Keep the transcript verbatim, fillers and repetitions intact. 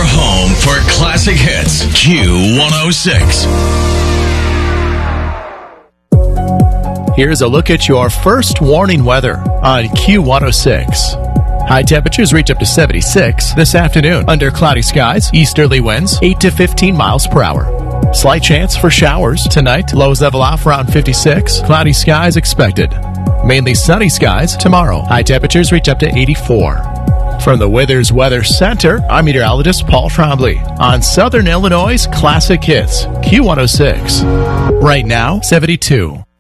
home for classic hits. Q one oh six. Here's a look at your first warning weather on Q one oh six. High temperatures reach up to seventy-six this afternoon. Under cloudy skies, easterly winds eight to fifteen miles per hour. Slight chance for showers tonight. Lows level off around fifty-six. Cloudy skies expected. Mainly sunny skies tomorrow. High temperatures reach up to eighty-four. From the Withers Weather Center, I'm meteorologist Paul Trombley on Southern Illinois' Classic Hits, Q one oh six. Right now, seventy-two.